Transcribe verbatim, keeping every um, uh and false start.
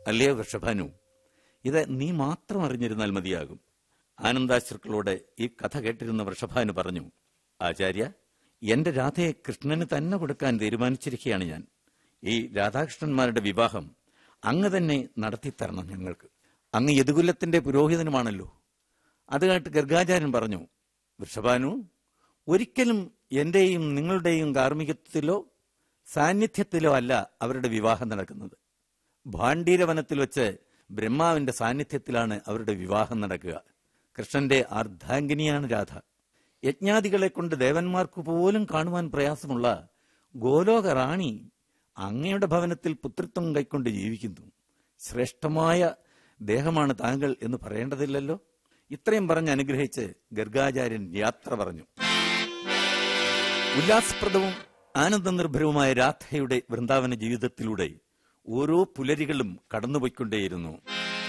അല്ലയോ വൃഷഭാനു, ഇത് നീ മാത്രം അറിഞ്ഞിരുന്നാൽ മതിയാകും. ആനന്ദാശ്രുക്കളോട് ഈ കഥ കേട്ടിരുന്ന വൃഷഭാനു പറഞ്ഞു, ആചാര്യ, എന്റെ രാധയെ കൃഷ്ണന് തന്നെ കൊടുക്കാൻ തീരുമാനിച്ചിരിക്കുകയാണ് ഞാൻ. ഈ രാധാകൃഷ്ണന്മാരുടെ വിവാഹം അങ്ങ് തന്നെ നടത്തിത്തരണം ഞങ്ങൾക്ക്. അങ്ങ് യദുകുലത്തിന്റെ പുരോഹിതനുമാണല്ലോ. അത് കേട്ട് ഗർഗാചാര്യൻ പറഞ്ഞു, വൃഷഭാനു, ഒരിക്കലും എന്റെയും നിങ്ങളുടെയും കാർമ്മികത്വത്തിലോ സാന്നിധ്യത്തിലോ അല്ല അവരുടെ വിവാഹം നടക്കുന്നത്. ഭാണ്ഡീരവനത്തിൽ വെച്ച് ബ്രഹ്മാവിന്റെ സാന്നിധ്യത്തിലാണ് അവരുടെ വിവാഹം നടക്കുക. കൃഷ്ണന്റെ അർദ്ധാംഗിനിയാണ് രാധ. യജ്ഞാദികളെ കൊണ്ട് ദേവന്മാർക്ക് പോലും കാണുവാൻ പ്രയാസമുള്ള ഗോലോക റാണി അങ്ങയുടെ ഭവനത്തിൽ പുത്രിത്വം കൈക്കൊണ്ട് ജീവിക്കുന്നു. ശ്രേഷ്ഠമായ ദേഹമാണ് താങ്കൾ എന്ന് പറയേണ്ടതില്ലല്ലോ. ഇത്രയും പറഞ്ഞ് അനുഗ്രഹിച്ച് ഗർഗാചാര്യൻ യാത്ര പറഞ്ഞു. ഉല്ലാസപ്രദവും ആനന്ദനിർഭരവുമായ രാധയുടെ വൃന്ദാവന ജീവിതത്തിലൂടെ ഓരോ പുലരികളും കടന്നുപോയിക്കൊണ്ടേയിരുന്നു.